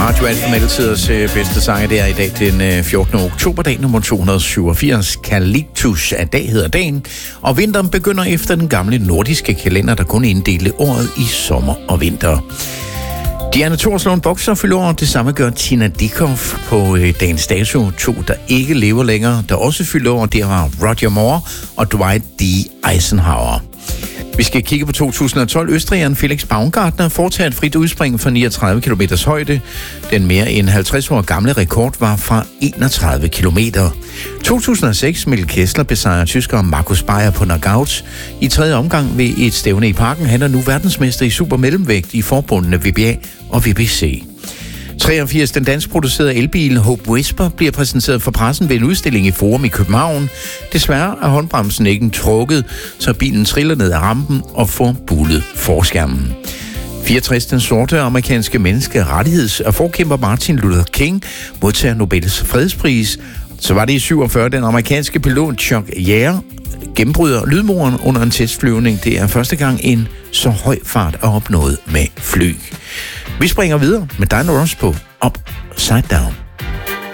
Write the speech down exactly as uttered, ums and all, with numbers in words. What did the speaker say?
Radio Alt for Meldtiders bedste sanger der i dag, den fjortende oktober, dag nummer to hundrede syvogfirs. Calictus af dag hedder dagen, og vinteren begynder efter den gamle nordiske kalender, der kun inddelte året i sommer og vinter. Diana Thorslund bokser fylder år, det samme gør Tina Dickow på øh, dagens dato. To, der ikke lever længere, der også fylder år, det var Roger Moore og Dwight D. Eisenhower. Vi skal kigge på to tusind og tolv. Østrigeren Felix Baumgartner foretager et frit udspring fra niogtredive kilometer højde. Den mere end halvtreds år gamle rekord var fra enogtredive kilometer. to tusind og seks. Mikkel Kessler besejrer tyskeren Markus Bayer på knockout i tredje omgang ved et stævne i Parken. Han er nu verdensmester i supermellemvægt i forbundene V B A og V B C. treogfirs. Den danskproducerede elbil Hope Whisper bliver præsenteret for pressen ved en udstilling i Forum i København. Desværre er håndbremsen ikke trukket, så bilen triller ned ad rampen og får bulet forskærmen. fireogtres. Den sorte amerikanske menneskerettigheds- og forkæmper Martin Luther King modtager Nobels fredspris. Så var det i syvogfyrre den amerikanske pilot Chuck Yeager gennembryder lydmuren under en testflyvning. Det er første gang en så høj fart er opnået med fly. Vi springer videre med Dino Ross på Upside Down.